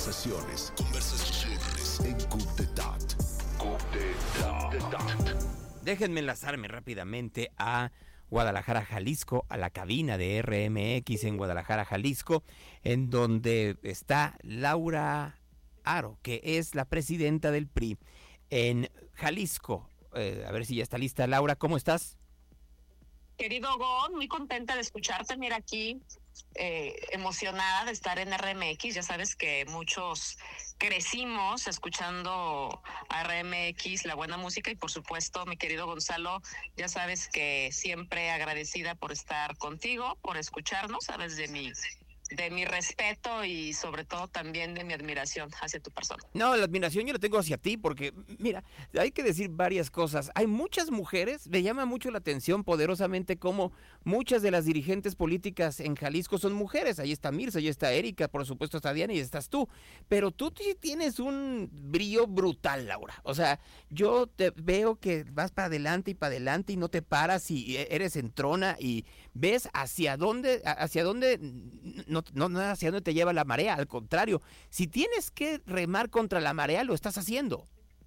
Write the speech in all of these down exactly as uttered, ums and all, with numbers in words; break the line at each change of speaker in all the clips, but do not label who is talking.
Conversaciones. Conversaciones en Coup d'Etat. Coup d'Etat.
Déjenme enlazarme rápidamente a Guadalajara, Jalisco, a la cabina de R M X en Guadalajara, Jalisco, en donde está Laura Aro, que es la presidenta del P R I en Jalisco. Eh, a ver si ya está lista. Laura, ¿cómo estás?
Querido Gon, muy contenta de escucharte. Mira, aquí eh, emocionada de estar en R M X. Ya sabes que muchos crecimos escuchando a R M X, la buena música, y por supuesto, mi querido Gonzalo, ya sabes que siempre agradecida por estar contigo, por escucharnos, sabes de mi de mi respeto y sobre todo también de mi admiración hacia tu persona.
No, la admiración yo la tengo hacia ti porque, mira, hay que decir varias cosas. Hay muchas mujeres, me llama mucho la atención poderosamente cómo muchas de las dirigentes políticas en Jalisco son mujeres. Ahí está Mirza, ahí está Erika, por supuesto está Diana y estás tú. Pero tú sí tienes un brillo brutal, Laura. O sea, yo te veo que vas para adelante y para adelante y no te paras y eres entrona y ves hacia dónde, hacia dónde no No, no hacia dónde te lleva la marea, al contrario, si tienes que remar contra la marea, lo estás haciendo.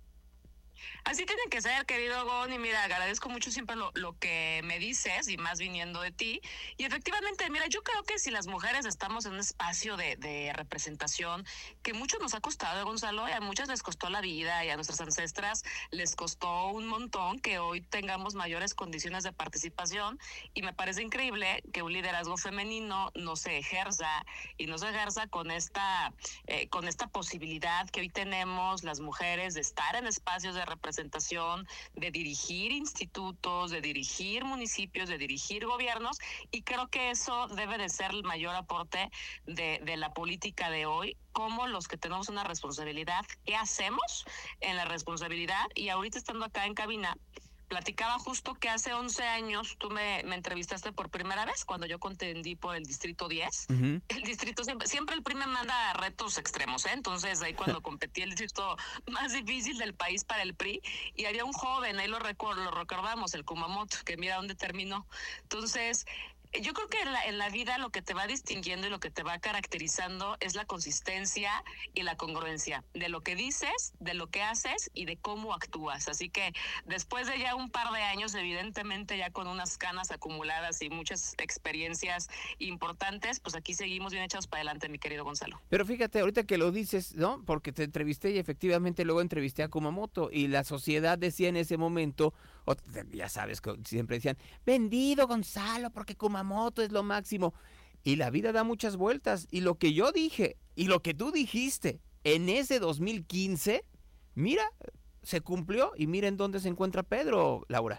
Así tiene que ser, querido Gon, y mira, agradezco mucho siempre lo, lo que me dices, y más viniendo de ti, y efectivamente, mira, yo creo que si las mujeres estamos en un espacio de, de representación, que mucho nos ha costado, Gonzalo, y a muchas les costó la vida, y a nuestras ancestras les costó un montón que hoy tengamos mayores condiciones de participación, y me parece increíble que un liderazgo femenino no se ejerza, y no se ejerza con esta, eh, con esta posibilidad que hoy tenemos las mujeres de estar en espacios de representación, de dirigir institutos, de dirigir municipios, de dirigir gobiernos, y creo que eso debe de ser el mayor aporte de, de la política de hoy, como los que tenemos una responsabilidad, ¿qué hacemos en la responsabilidad? Y ahorita estando acá en cabina, platicaba justo que hace once años tú me, me entrevistaste por primera vez cuando yo contendí por el Distrito diez. Uh-huh. El distrito siempre, siempre el P R I me manda a retos extremos, ¿eh? Entonces ahí cuando competí el distrito más difícil del país para el P R I, y había un joven, ahí lo, record, lo recordamos, el Kumamoto, que mira dónde terminó. Entonces, yo creo que en la, en la vida lo que te va distinguiendo y lo que te va caracterizando es la consistencia y la congruencia de lo que dices, de lo que haces y de cómo actúas. Así que después de ya un par de años, evidentemente ya con unas canas acumuladas y muchas experiencias importantes, pues aquí seguimos bien echados para adelante, mi querido Gonzalo.
Pero fíjate, ahorita que lo dices, ¿no? Porque te entrevisté y efectivamente luego entrevisté a Kumamoto y la sociedad decía en ese momento, o, ya sabes, siempre decían, vendido Gonzalo, porque Kumamoto Moto es lo máximo, y la vida da muchas vueltas, y lo que yo dije y lo que tú dijiste en ese dos mil quince, mira, se cumplió, y miren dónde se encuentra Pedro, Laura.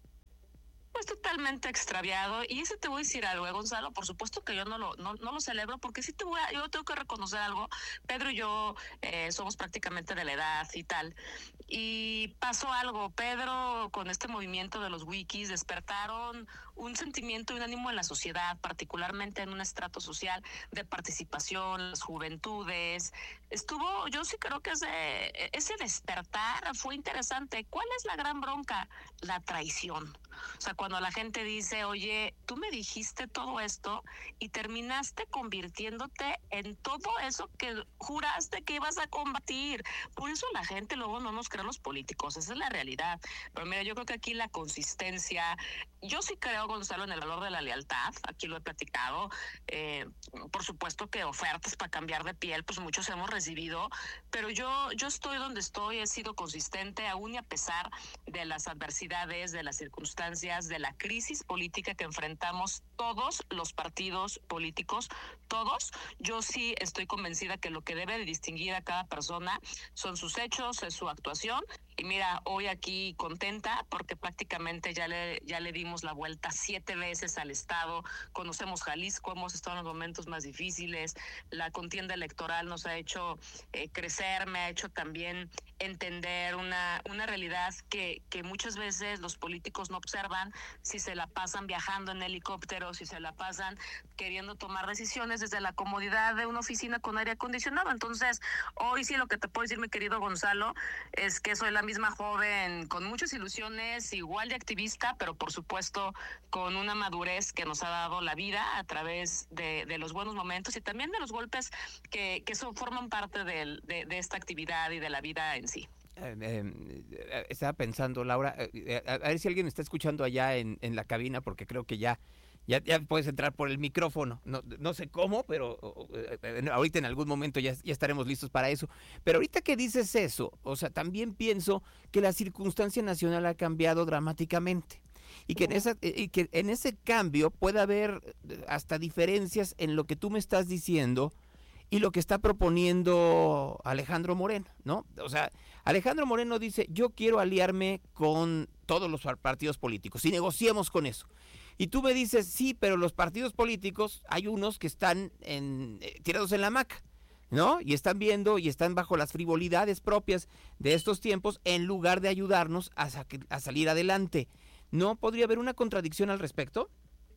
Pues totalmente extraviado, y ese te voy a decir algo, ¿eh, Gonzalo? Por supuesto que yo no lo no, no lo celebro, porque sí te voy a, yo tengo que reconocer algo. Pedro y yo eh, somos prácticamente de la edad y tal, y pasó algo. Pedro, con este movimiento de los wikis, despertaron un sentimiento y un ánimo en la sociedad, particularmente en un estrato social de participación, las juventudes. Estuvo, yo sí creo que ese, ese despertar fue interesante. ¿Cuál es la gran bronca? La traición. O sea, cuando la gente dice, oye, tú me dijiste todo esto y terminaste convirtiéndote en todo eso que juraste que ibas a combatir. Por eso la gente luego no nos cree los políticos, esa es la realidad. Pero mira, yo creo que aquí la consistencia, yo sí creo, Gonzalo, en el valor de la lealtad, aquí lo he platicado. Eh, por supuesto que ofertas para cambiar de piel, pues muchos hemos recibido, pero yo, yo estoy donde estoy, he sido consistente aún y a pesar de las adversidades, de las circunstancias, de la crisis política que enfrentamos todos los partidos políticos, todos. Yo sí estoy convencida que lo que debe de distinguir a cada persona son sus hechos, es su actuación. Y mira, hoy aquí contenta porque prácticamente ya le ya le dimos la vuelta siete veces al estado, conocemos Jalisco, hemos estado en los momentos más difíciles, la contienda electoral nos ha hecho eh, crecer, me ha hecho también entender una una realidad que que muchas veces los políticos no observan, si se la pasan viajando en helicóptero, si se la pasan queriendo tomar decisiones desde la comodidad de una oficina con aire acondicionado. Entonces, hoy sí lo que te puedo decir, mi querido Gonzalo, es que soy la misma joven con muchas ilusiones, igual de activista, pero por supuesto con una madurez que nos ha dado la vida a través de, de los buenos momentos y también de los golpes que, que son, forman parte de, de, de esta actividad y de la vida en sí.
Eh, eh, estaba pensando, Laura, eh, a, a ver si alguien está escuchando allá en, en la cabina, porque creo que ya Ya, ya puedes entrar por el micrófono, no, no sé cómo, pero eh, ahorita en algún momento ya, ya estaremos listos para eso. Pero ahorita que dices eso, o sea, también pienso que la circunstancia nacional ha cambiado dramáticamente y que en, esa, y que en ese cambio puede haber hasta diferencias en lo que tú me estás diciendo y lo que está proponiendo Alejandro Moreno, ¿no? O sea, Alejandro Moreno dice, yo quiero aliarme con todos los partidos políticos y negociemos con eso. Y tú me dices, sí, pero los partidos políticos, hay unos que están en, eh, tirados en la hamaca, ¿no? Y están viendo y están bajo las frivolidades propias de estos tiempos en lugar de ayudarnos a, a salir adelante. ¿No podría haber una contradicción al respecto?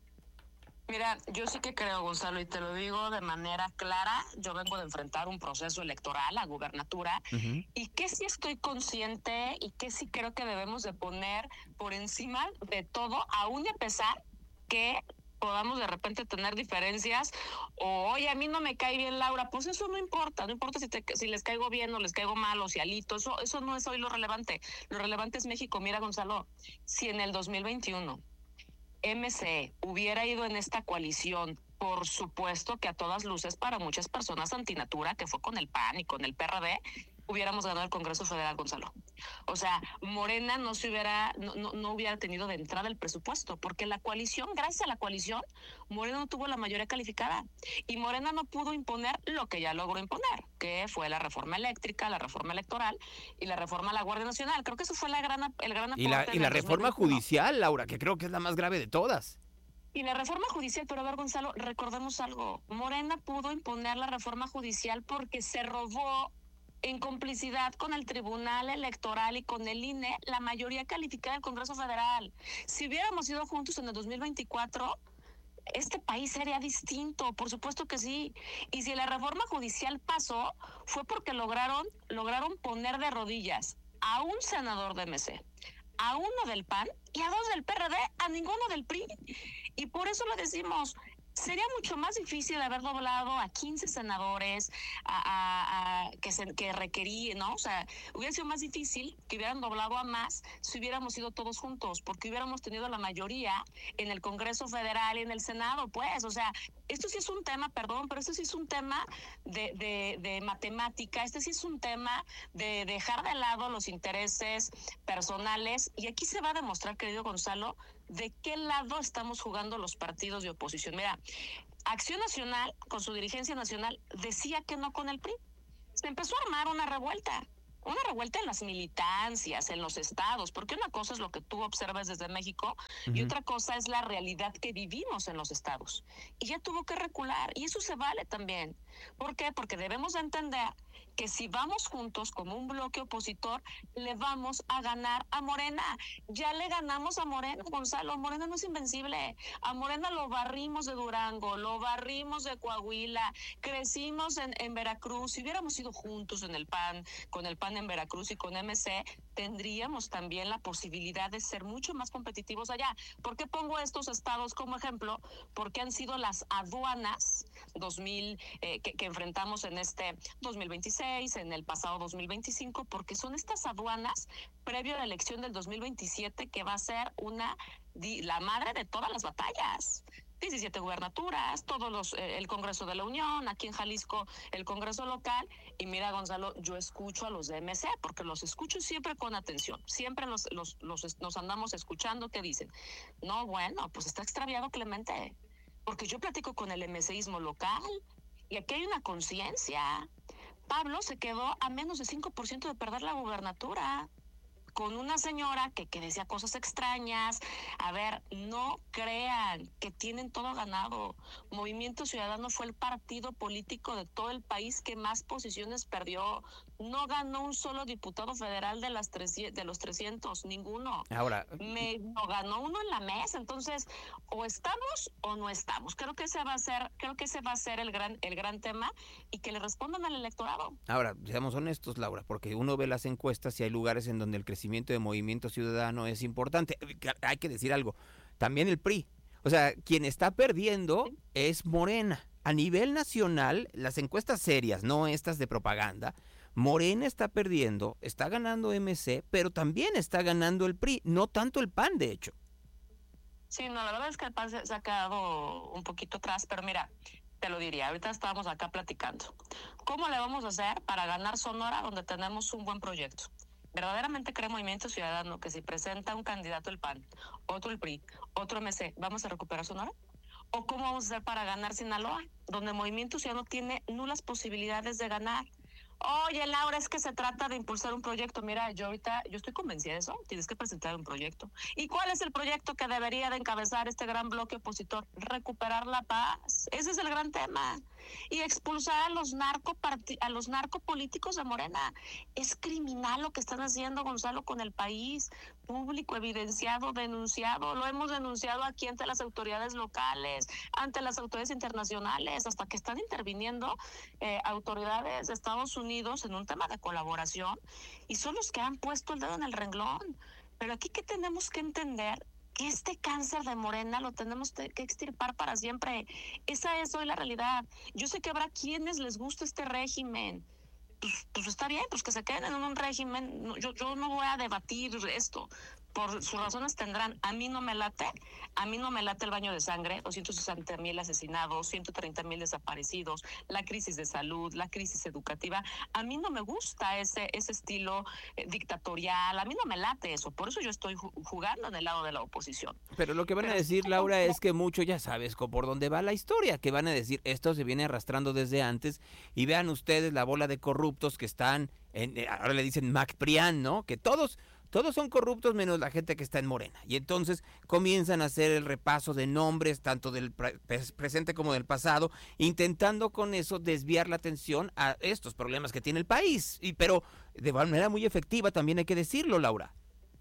Mira, yo sí que creo, Gonzalo, y te lo digo de manera clara, yo vengo de enfrentar un proceso electoral, la gubernatura, uh-huh. y que sí estoy consciente y que sí creo que debemos de poner por encima de todo, aún y a pesar que podamos de repente tener diferencias, o oye, a mí no me cae bien Laura, pues eso no importa, no importa si, te, si les caigo bien o les caigo mal o si alito, eso, eso no es hoy lo relevante, lo relevante es México. Mira, Gonzalo, si en el dos mil veintiuno M C hubiera ido en esta coalición, por supuesto que a todas luces para muchas personas antinatura, que fue con el P A N y con el P R D, hubiéramos ganado el Congreso Federal, Gonzalo. O sea, Morena no se hubiera, no, no, no hubiera tenido de entrada el presupuesto, porque la coalición, gracias a la coalición, Morena no tuvo la mayoría calificada. Y Morena no pudo imponer lo que ya logró imponer, que fue la reforma eléctrica, la reforma electoral y la reforma a la Guardia Nacional. Creo que eso fue la gran, el gran aporte.
Y la, y la reforma judicial, Laura, que creo que es la más grave de todas.
Y la reforma judicial, pero a ver, Gonzalo, recordemos algo. Morena pudo imponer la reforma judicial porque se robó en complicidad con el Tribunal Electoral y con el I N E la mayoría calificada del Congreso Federal. Si hubiéramos ido juntos en el dos mil veinticuatro, este país sería distinto, por supuesto que sí. Y si la reforma judicial pasó, fue porque lograron, lograron poner de rodillas a un senador de M C, a uno del P A N y a dos del P R D, a ninguno del P R I. Y por eso lo decimos, sería mucho más difícil haber doblado a quince senadores a, a, a, que, se, que requería, ¿no? O sea, hubiera sido más difícil que hubieran doblado a más si hubiéramos ido todos juntos, porque hubiéramos tenido la mayoría en el Congreso Federal y en el Senado, pues. O sea, esto sí es un tema, perdón, pero esto sí es un tema de, de, de matemática, este sí es un tema de dejar de lado los intereses personales, y aquí se va a demostrar, querido Gonzalo, de qué lado estamos jugando los partidos de oposición. Mira, Acción Nacional, con su dirigencia nacional, decía que no con el P R I. Se empezó a armar una revuelta. Una revuelta en las militancias, en los estados, porque una cosa es lo que tú observas desde México uh-huh. y otra cosa es la realidad que vivimos en los estados. Y ya tuvo que recular, y eso se vale también. ¿Por qué? Porque debemos entender que si vamos juntos como un bloque opositor, le vamos a ganar a Morena. Ya le ganamos a Morena, Gonzalo. Morena no es invencible. A Morena lo barrimos de Durango, lo barrimos de Coahuila, crecimos en, en Veracruz. Si hubiéramos ido juntos en el P A N, con el P A N en Veracruz y con M C, tendríamos también la posibilidad de ser mucho más competitivos allá. ¿Por qué pongo estos estados como ejemplo? Porque han sido las aduanas dos mil eh, que, que enfrentamos en este dos mil veintiséis, en el pasado dos mil veinticinco, porque son estas aduanas previo a la elección del dos mil veintisiete que va a ser una la madre de todas las batallas. diecisiete gubernaturas, todos los eh, el Congreso de la Unión, aquí en Jalisco el Congreso local. Y mira, Gonzalo, yo escucho a los de M C, porque los escucho siempre con atención, siempre los, los, los nos andamos escuchando qué dicen. No, bueno, pues está extraviado Clemente, porque yo platico con el MCismo local y aquí hay una conciencia. Pablo se quedó a menos de cinco por ciento de perder la gubernatura. con una señora que, que decía cosas extrañas. A ver, no crean que tienen todo ganado. Movimiento Ciudadano fue el partido político de todo el país que más posiciones perdió. No ganó un solo diputado federal de las tres, de los trescientos, ninguno.
Ahora,
Me no ganó uno en la mesa. Entonces, o estamos o no estamos. Creo que ese va a ser, creo que ese va a ser el gran, el gran tema, y que le respondan al electorado.
ahora, seamos honestos, Laura, porque uno ve las encuestas y hay lugares en donde el crecimiento de Movimiento Ciudadano es importante. Hay que decir algo, también el P R I. O sea, quien está perdiendo es Morena. A nivel nacional, las encuestas serias, no estas de propaganda, Morena está perdiendo, está ganando M C, pero también está ganando el P R I, no tanto el P A N, de hecho.
Sí, no, la verdad es que el P A N se, se ha quedado un poquito atrás, pero mira, te lo diría, ahorita estábamos acá platicando. ¿Cómo le vamos a hacer para ganar Sonora, donde tenemos un buen proyecto? ¿Verdaderamente cree Movimiento Ciudadano que si presenta un candidato el P A N, otro el P R I, otro M C, vamos a recuperar Sonora? ¿O cómo vamos a hacer para ganar Sinaloa, donde Movimiento Ciudadano tiene nulas posibilidades de ganar? Oye, Laura, es que se trata de impulsar un proyecto. Mira, yo ahorita, yo estoy convencida de eso. Tienes que presentar un proyecto. ¿Y cuál es el proyecto que debería de encabezar este gran bloque opositor? Recuperar la paz. Ese es el gran tema. Y expulsar a los narco a los narcopolíticos de Morena. Es criminal lo que están haciendo, Gonzalo, con el país. Público, evidenciado, denunciado. Lo hemos denunciado aquí ante las autoridades locales, ante las autoridades internacionales, hasta que están interviniendo eh, autoridades de Estados Unidos en un tema de colaboración, y son los que han puesto el dedo en el renglón. Pero aquí que tenemos que entender que este cáncer de Morena lo tenemos que extirpar para siempre. Esa es hoy la realidad. Yo sé que habrá quienes les guste este régimen. Pues, pues está bien, pues que se queden en un régimen. Yo, yo no voy a debatir esto. Por sus razones tendrán. A mí no me late, a mí no me late el baño de sangre, doscientos sesenta mil asesinados, ciento treinta mil desaparecidos, la crisis de salud, la crisis educativa. A mí no me gusta ese ese estilo eh, dictatorial, a mí no me late eso, por eso yo estoy jugando en el lado de la oposición.
Pero lo que van
Pero
a decir, Laura, es que mucho ya sabes por dónde va la historia, que van a decir, esto se viene arrastrando desde antes, y vean ustedes la bola de corruptos que están, en, ahora le dicen MacPrián, ¿no? Que todos... Todos son corruptos menos la gente que está en Morena. Y entonces comienzan a hacer el repaso de nombres, tanto del pre- presente como del pasado, intentando con eso desviar la atención a estos problemas que tiene el país. Y pero de manera muy efectiva, también hay que decirlo, Laura.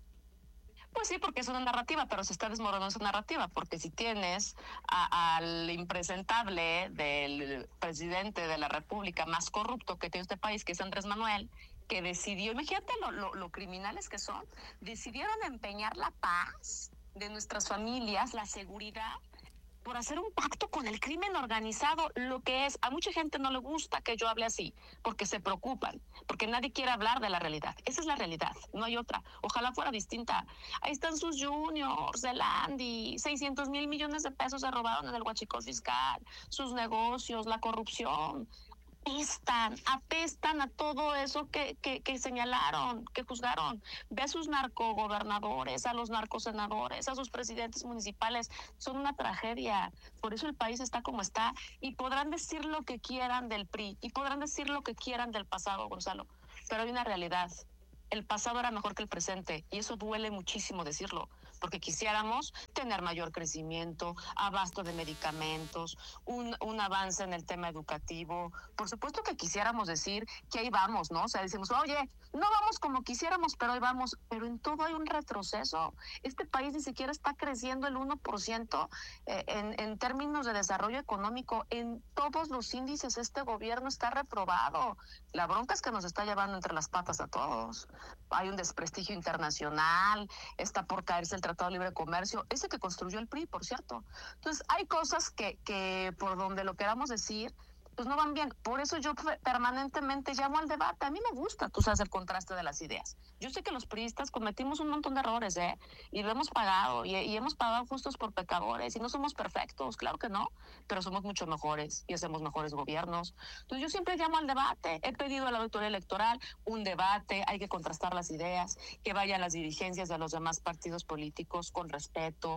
Pues sí, porque es una narrativa, pero se está desmoronando esa narrativa, porque si tienes a, al impresentable del presidente de la República más corrupto que tiene este país, que es Andrés Manuel, que decidió, imagínate lo, lo, lo criminales que son, decidieron empeñar la paz de nuestras familias, la seguridad, por hacer un pacto con el crimen organizado, lo que es, a mucha gente no le gusta que yo hable así, porque se preocupan, porque nadie quiere hablar de la realidad. Esa es la realidad, no hay otra. Ojalá fuera distinta. Ahí están sus juniors, el Andy, seiscientos mil millones de pesos se robaron en el huachicol fiscal, sus negocios, la corrupción. Apestan, apestan a todo eso que, que, que señalaron, que juzgaron. Ve a sus narcogobernadores, a los narcosenadores, a sus presidentes municipales. Son una tragedia. Por eso el país está como está. Y podrán decir lo que quieran del P R I, y podrán decir lo que quieran del pasado, Gonzalo. Pero hay una realidad. El pasado era mejor que el presente, y eso duele muchísimo decirlo, porque quisiéramos tener mayor crecimiento, abasto de medicamentos, un, un avance en el tema educativo. Por supuesto que quisiéramos decir que ahí vamos, ¿no? O sea, decimos, oye, no vamos como quisiéramos, pero ahí vamos. Pero en todo hay un retroceso. Este país ni siquiera está creciendo el uno por ciento eh, en, en términos de desarrollo económico. En todos los índices este gobierno está reprobado. La bronca es que nos está llevando entre las patas a todos. Hay un desprestigio internacional, está por caerse el Tratado de Libre Comercio, ese que construyó el P R I, por cierto. Entonces, hay cosas que, que por donde lo queramos decir, pues no van bien. Por eso yo permanentemente llamo al debate. A mí me gusta, tú sabes, el contraste de las ideas. Yo sé que los priistas cometimos un montón de errores, ¿eh? Y lo hemos pagado, y, y hemos pagado justos por pecadores, y no somos perfectos, claro que no, pero somos mucho mejores y hacemos mejores gobiernos. Entonces yo siempre llamo al debate. He pedido a la auditoría electoral un debate, hay que contrastar las ideas, que vayan las dirigencias de los demás partidos políticos con respeto,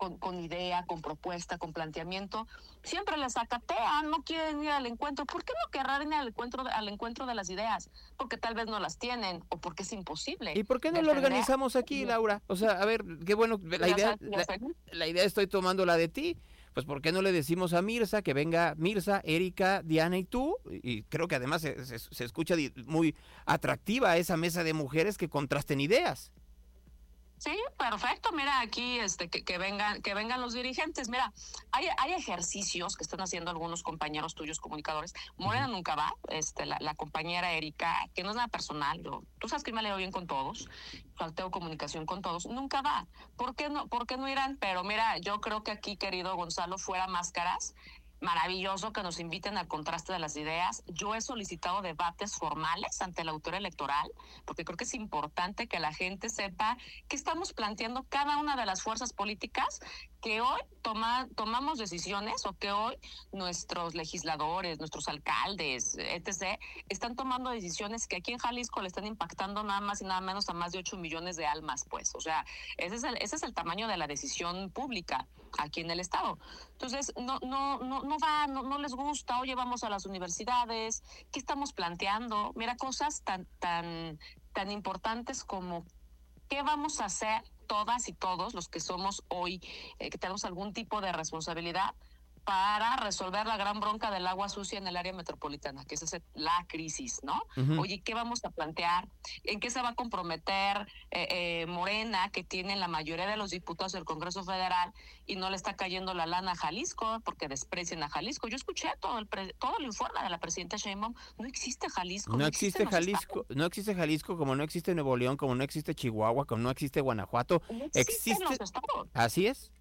con, con idea, con propuesta, con planteamiento, siempre les sacatean, no quieren ir al encuentro. ¿Por qué no querrán ir al encuentro, al encuentro de las ideas? Porque tal vez no las tienen o porque es imposible.
¿Y por qué no lo organizamos aquí, Laura? O sea, a ver, qué bueno, la idea, la, la idea estoy tomándola de ti. Pues ¿por qué no le decimos a Mirza que venga Mirza, Erika, Diana y tú? Y creo que además se, se, se escucha muy atractiva esa mesa de mujeres que contrasten ideas.
Sí, perfecto. Mira, aquí este que, que vengan que vengan los dirigentes. Mira, hay, hay ejercicios que están haciendo algunos compañeros tuyos comunicadores. Morena uh-huh. nunca va. Este, la, la compañera Erika, que no es nada personal, yo, tú sabes que me leo bien con todos, salteo comunicación con todos, nunca va. ¿Por qué no? ¿Por qué no irán? Pero mira, yo creo que aquí, querido Gonzalo, fuera máscaras. Maravilloso que nos inviten al contraste de las ideas. Yo he solicitado debates formales ante la autoridad electoral, porque creo que es importante que la gente sepa qué estamos planteando cada una de las fuerzas políticas que hoy toma, tomamos decisiones o que hoy nuestros legisladores, nuestros alcaldes, etcétera, están tomando decisiones que aquí en Jalisco le están impactando nada más y nada menos a más de ocho millones de almas, pues. O sea, ese es el, ese es el tamaño de la decisión pública aquí en el estado. Entonces, no, no, no, no va, no, no les gusta. Oye, vamos a las universidades, ¿qué estamos planteando? Mira, cosas tan, tan, tan importantes como ¿qué vamos a hacer todas y todos los que somos hoy, eh, que tenemos algún tipo de responsabilidad para resolver la gran bronca del agua sucia en el área metropolitana, que esa es la crisis, ¿no? Uh-huh. Oye, ¿qué vamos a plantear? ¿En qué se va a comprometer eh, eh, Morena, que tiene la mayoría de los diputados del Congreso Federal y no le está cayendo la lana a Jalisco porque desprecian a Jalisco? Yo escuché todo el pre- todo el informe de la presidenta Sheinbaum. No existe Jalisco.
No, no existe Jalisco, no existe Jalisco como no existe Nuevo León, como no existe Chihuahua, como no existe Guanajuato.
No existen los estados.
Así es.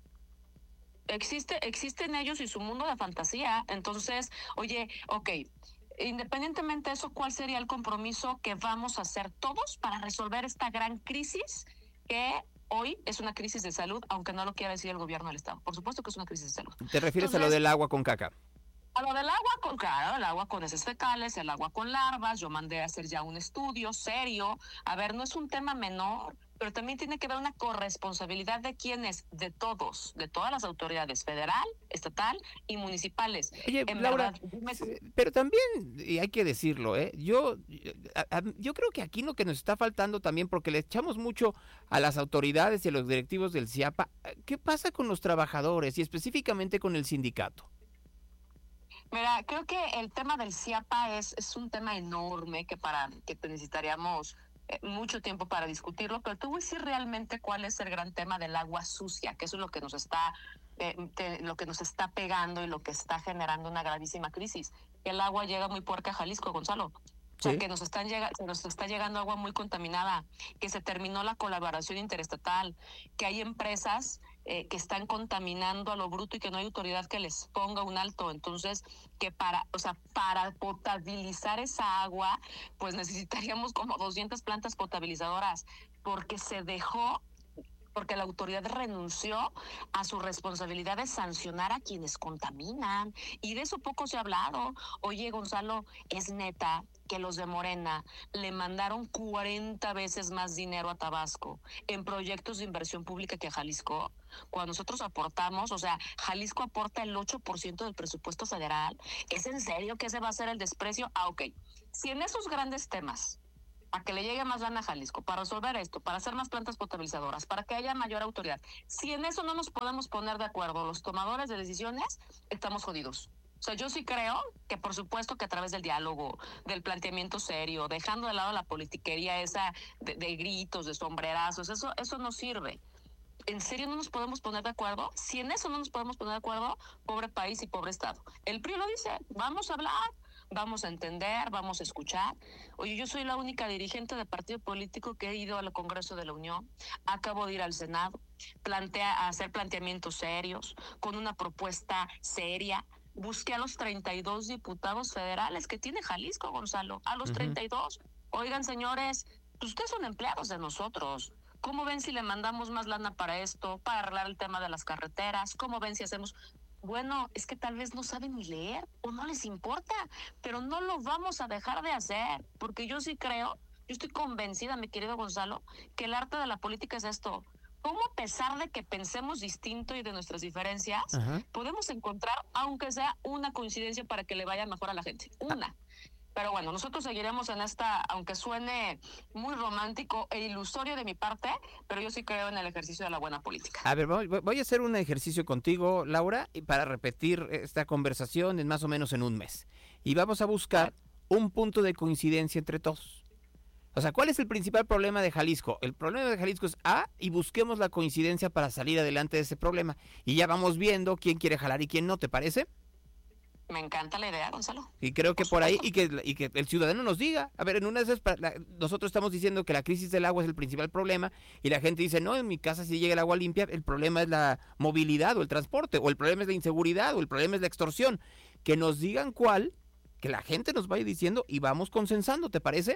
Existe, existen ellos y su mundo de fantasía. Entonces, oye, ok, independientemente de eso, ¿cuál sería el compromiso que vamos a hacer todos para resolver esta gran crisis que hoy es una crisis de salud, aunque no lo quiera decir el gobierno del estado? Por supuesto que es una crisis de salud.
¿Te refieres Entonces, a lo del agua con caca?
A lo del agua con, claro, el agua con heces fecales, el agua con larvas. Yo mandé a hacer ya un estudio serio. A ver, no es un tema menor, pero también tiene que haber una corresponsabilidad de quienes, de todos, de todas las autoridades federal, estatal y municipales.
Oye, en Laura, verdad, dime... pero también, y hay que decirlo, ¿eh? yo, a, a, yo creo que aquí lo que nos está faltando también, porque le echamos mucho a las autoridades y a los directivos del CIAPA, ¿qué pasa con los trabajadores y específicamente con el sindicato?
Mira, creo que el tema del CIAPA es, es un tema enorme que para que necesitaríamos eh, mucho tiempo para discutirlo, pero te voy a decir realmente cuál es el gran tema del agua sucia, que eso es lo que nos está eh, te, lo que nos está pegando y lo que está generando una gravísima crisis. El agua llega muy puerca a Jalisco, Gonzalo. O sea, ¿sí? que nos están llega, nos está llegando agua muy contaminada, que se terminó la colaboración interestatal, que hay empresas eh, que están contaminando a lo bruto y que no hay autoridad que les ponga un alto. Entonces, que para, o sea, para potabilizar esa agua, pues necesitaríamos como doscientas plantas potabilizadoras, porque se dejó, porque la autoridad renunció a su responsabilidad de sancionar a quienes contaminan. Y de eso poco se ha hablado. Oye, Gonzalo, es neta que los de Morena le mandaron cuarenta veces más dinero a Tabasco en proyectos de inversión pública que a Jalisco. Cuando nosotros aportamos, o sea, Jalisco aporta el ocho por ciento del presupuesto federal. ¿Es en serio que ese va a ser el desprecio? Ah, ok. Si en esos grandes temas, para que le llegue más lana a Jalisco, para resolver esto, para hacer más plantas potabilizadoras, para que haya mayor autoridad, si en eso no nos podemos poner de acuerdo los tomadores de decisiones, estamos jodidos. O sea, yo sí creo que por supuesto que a través del diálogo, del planteamiento serio, dejando de lado la politiquería esa de, de gritos, de sombrerazos, eso, eso no sirve. ¿En serio no nos podemos poner de acuerdo? Si en eso no nos podemos poner de acuerdo, pobre país y pobre estado. El P R I lo dice, vamos a hablar, vamos a entender, vamos a escuchar. Oye, yo soy la única dirigente de partido político que he ido al Congreso de la Unión, acabo de ir al Senado, plantea, a hacer planteamientos serios, con una propuesta seria. Busqué a los treinta y dos diputados federales que tiene Jalisco, Gonzalo, a los uh-huh. treinta y dos. Oigan, señores, pues ustedes son empleados de nosotros. ¿Cómo ven si le mandamos más lana para esto, para arreglar el tema de las carreteras? ¿Cómo ven si hacemos...? Bueno, es que tal vez no saben ni leer o no les importa, pero no lo vamos a dejar de hacer, porque yo sí creo, yo estoy convencida, mi querido Gonzalo, que el arte de la política es esto. cómo a pesar de que pensemos distinto y de nuestras diferencias,
Ajá.
podemos encontrar, aunque sea una coincidencia para que le vaya mejor a la gente. Una. Ah. Pero bueno, nosotros seguiremos en esta, aunque suene muy romántico e ilusorio de mi parte, pero yo sí creo en el ejercicio de la buena política.
A ver, voy, voy a hacer un ejercicio contigo, Laura, y para repetir esta conversación en más o menos en un mes. Y vamos a buscar un punto de coincidencia entre todos. O sea, ¿cuál es el principal problema de Jalisco? El problema de Jalisco es A, y busquemos la coincidencia para salir adelante de ese problema. Y ya vamos viendo quién quiere jalar y quién no, ¿te parece?
Me encanta la idea, Gonzalo.
Y creo que por, por ahí, y que, y que el ciudadano nos diga, a ver, en una de esas, la, nosotros estamos diciendo que la crisis del agua es el principal problema, y la gente dice, no, en mi casa si llega el agua limpia, el problema es la movilidad o el transporte, o el problema es la inseguridad, o el problema es la extorsión. Que nos digan cuál, que la gente nos vaya diciendo y vamos consensando, ¿te parece?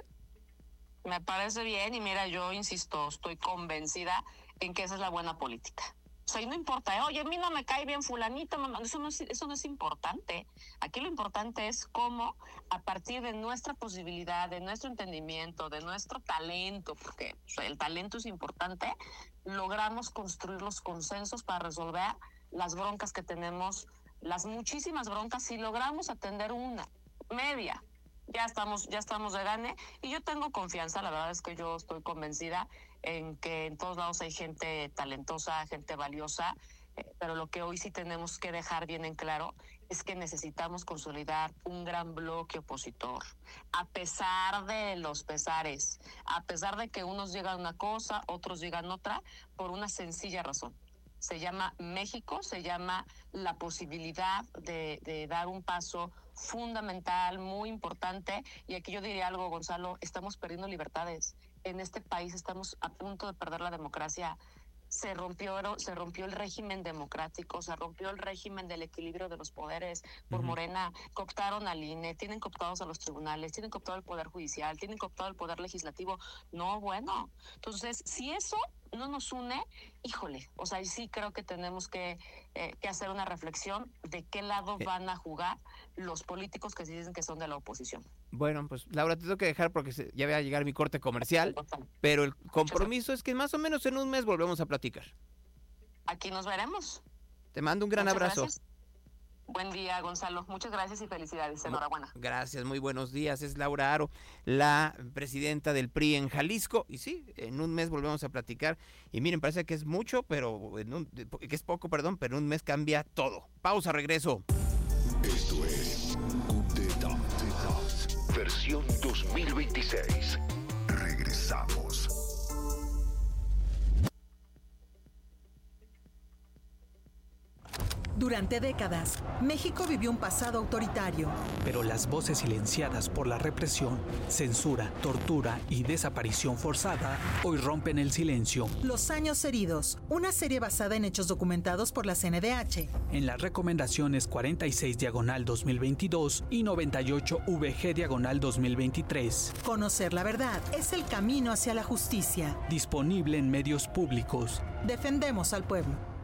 Me parece bien, y mira, yo insisto, estoy convencida en que esa es la buena política. O sea, y no importa, ¿eh? Oye, a mí no me cae bien fulanito, mamá. Eso no es, eso no es importante. Aquí lo importante es cómo, a partir de nuestra posibilidad, de nuestro entendimiento, de nuestro talento, porque o sea, el talento es importante, logramos construir los consensos para resolver las broncas que tenemos, las muchísimas broncas, si logramos atender una, media, ya estamos, ya estamos de gane, y yo tengo confianza, la verdad es que yo estoy convencida en que en todos lados hay gente talentosa, gente valiosa, eh, pero lo que hoy sí tenemos que dejar bien en claro es que necesitamos consolidar un gran bloque opositor, a pesar de los pesares, a pesar de que unos digan una cosa, otros digan otra, por una sencilla razón. Se llama México, se llama la posibilidad de, de dar un paso fundamental, muy importante, y aquí yo diría algo, Gonzalo, estamos perdiendo libertades. En este país estamos a punto de perder la democracia. Se rompió, se rompió el régimen democrático, se rompió el régimen del equilibrio de los poderes por uh-huh. Morena. Cooptaron al I N E, tienen cooptados a los tribunales, tienen cooptado el poder judicial, tienen cooptado el poder legislativo. No, bueno. Entonces, si eso no nos une, híjole, o sea, sí creo que tenemos que, eh, que hacer una reflexión de qué lado van a jugar los políticos que se dicen que son de la oposición.
Bueno, pues Laura, te tengo que dejar porque se, ya va a llegar mi corte comercial, pero el compromiso es que más o menos en un mes volvemos a platicar.
Aquí nos veremos.
Te mando un gran
Muchas
abrazo.
Gracias. Buen día, Gonzalo. Muchas gracias y felicidades. Enhorabuena.
Gracias, muy buenos días. Es Laura Aro, la presidenta del P R I en Jalisco. Y sí, en un mes volvemos a platicar. Y miren, parece que es mucho, pero en un, que es poco, perdón, pero en un mes cambia todo. Pausa, regreso.
Esto es Coup d'Etat, versión dos mil veintiséis. Regresamos.
Durante décadas, México vivió un pasado autoritario.
Pero las voces silenciadas por la represión, censura, tortura y desaparición forzada hoy rompen el silencio.
Los años heridos, una serie basada en hechos documentados por la C N D H.
En las recomendaciones cuarenta y seis diagonal dos mil veintidós y noventa y ocho V G diagonal dos mil veintitrés.
Conocer la verdad es el camino hacia la justicia.
Disponible en medios públicos.
Defendemos al pueblo.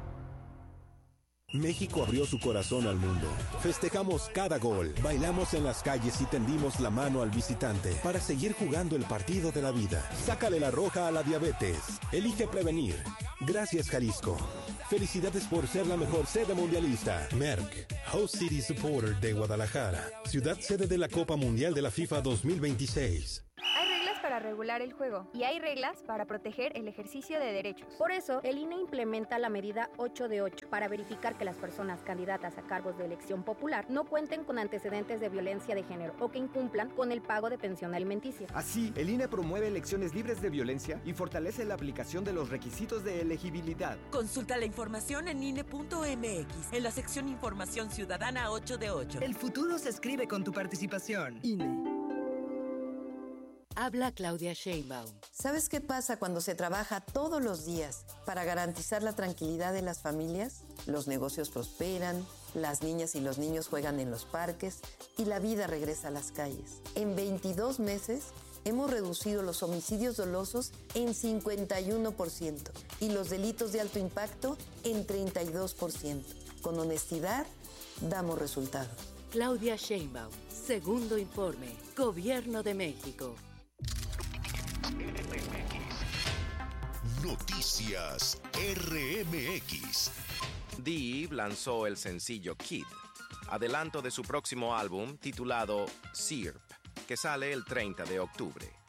México abrió su corazón al mundo. Festejamos cada gol, bailamos en las calles y tendimos la mano al visitante para seguir jugando el partido de la vida. Sácale la roja a la diabetes. Elige prevenir. Gracias, Jalisco. Felicidades por ser la mejor sede mundialista. Merck, Host City Supporter de Guadalajara, ciudad sede de la Copa Mundial de la FIFA dos mil veintiséis.
Hay reglas para regular el juego y hay reglas para proteger el ejercicio de derechos. Por eso, el I N E implementa la medida ocho de ocho para verificar que las personas candidatas a cargos de elección popular no cuenten con antecedentes de violencia de género o que incumplan con el pago de pensión alimenticia.
Así, el I N E promueve elecciones libres de violencia y fortalece la aplicación de los requisitos de elegibilidad.
Consulta la información en I N E punto M X, en la sección Información Ciudadana ocho de ocho.
El futuro se escribe con tu participación. I N E.
Habla Claudia Sheinbaum.
¿Sabes qué pasa cuando se trabaja todos los días para garantizar la tranquilidad de las familias? Los negocios prosperan, las niñas y los niños juegan en los parques y la vida regresa a las calles. En veintidós meses hemos reducido los homicidios dolosos en cincuenta y uno por ciento y los delitos de alto impacto en treinta y dos por ciento. Con honestidad, damos resultados.
Claudia Sheinbaum, segundo informe, Gobierno de México.
Noticias R M X.
Dee lanzó el sencillo Kid, adelanto de su próximo álbum titulado Sirp, que sale el treinta de octubre.